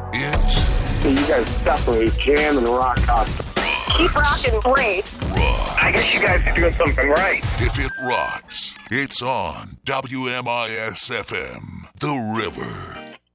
is... You guys definitely jam and rock out. Keep rocking, great. I guess you guys are doing something right. If it rocks, it's on WMIS-FM, The River.